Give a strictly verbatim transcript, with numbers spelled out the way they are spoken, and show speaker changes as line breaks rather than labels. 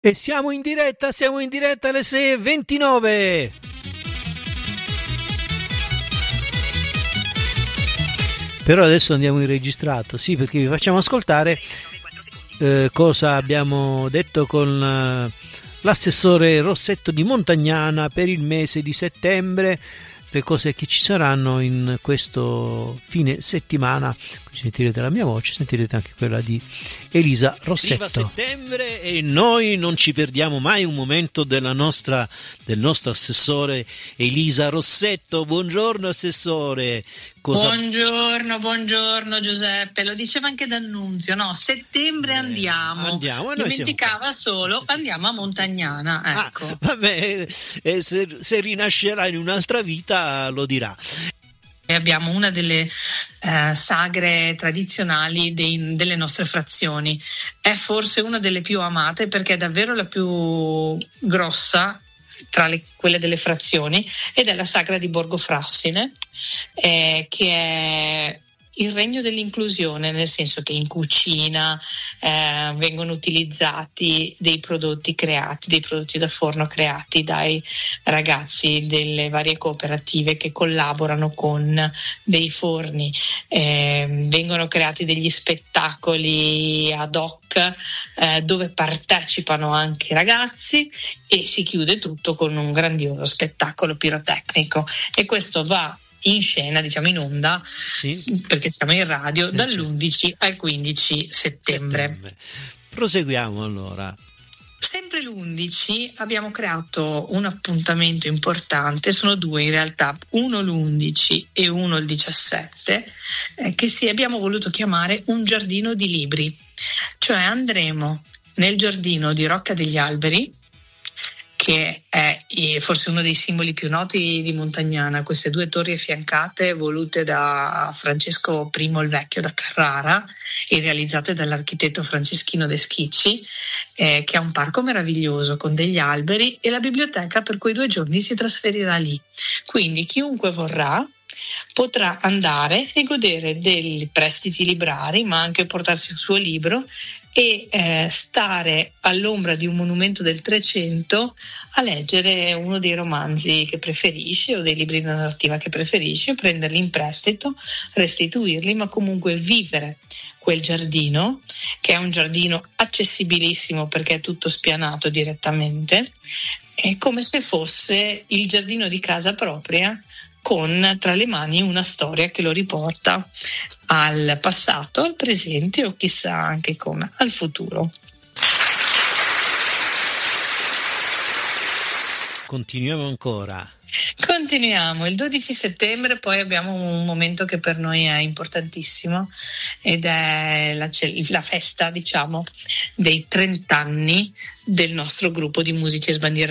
E siamo in diretta, siamo in diretta alle sei e ventinove. Però adesso andiamo in registrato, sì, perché vi facciamo ascoltare eh, cosa abbiamo detto con eh, l'assessore Rossetto di Montagnana per il mese di settembre, le cose che ci saranno in questo fine settimana. Sentirete la mia voce, sentirete anche quella di Elisa Rossetto. Arriva settembre e noi non ci perdiamo mai un momento della nostra, del nostro assessore Elisa Rossetto. Buongiorno assessore. Cosa... Buongiorno, buongiorno Giuseppe, lo diceva anche D'Annunzio, no? Settembre eh, andiamo, andiamo dimenticava siamo... solo andiamo a Montagnana, ecco. Ah, vabbè, eh, se, se rinascerà in un'altra vita lo dirà. Abbiamo una delle eh, sagre tradizionali dei, delle nostre frazioni, è forse una delle più amate perché è davvero la più grossa tra le, quelle delle frazioni, ed è la sagra di Borgo Frassine, eh, che è il regno dell'inclusione, nel senso che in cucina eh, vengono utilizzati dei prodotti creati, dei prodotti da forno creati dai ragazzi delle varie cooperative che collaborano con dei forni, eh, vengono creati degli spettacoli ad hoc eh, dove partecipano anche i ragazzi e si chiude tutto con un grandioso spettacolo pirotecnico, e questo va in scena, diciamo in onda, sì, perché siamo in radio, eh, dall'undici al quindici settembre. settembre. Proseguiamo allora. Sempre l'undici abbiamo creato un appuntamento importante, sono due in realtà, uno l'undici e uno il diciassette, eh, che sì, abbiamo voluto chiamare un giardino di libri, cioè andremo nel giardino di Rocca degli Alberi, che è forse uno dei simboli più noti di Montagnana, queste due torri affiancate volute da Francesco primo il Vecchio da Carrara e realizzate dall'architetto Franceschino De Schicci, eh, che ha un parco meraviglioso con degli alberi, e la biblioteca per quei due giorni si trasferirà lì. Quindi chiunque vorrà potrà andare e godere dei prestiti librari, ma anche portarsi il suo libro e eh, stare all'ombra di un monumento del Trecento a leggere uno dei romanzi che preferisce o dei libri di narrativa che preferisce, prenderli in prestito, restituirli, ma comunque vivere quel giardino, che è un giardino accessibilissimo perché è tutto spianato direttamente, è come se fosse il giardino di casa propria, con tra le mani una storia che lo riporta al passato, al presente o chissà anche come al futuro. Continuiamo ancora. Continuiamo, il dodici settembre poi abbiamo un momento che per noi è importantissimo, ed è la, la festa, diciamo, dei trenta anni del nostro gruppo di musici e sbandieratori.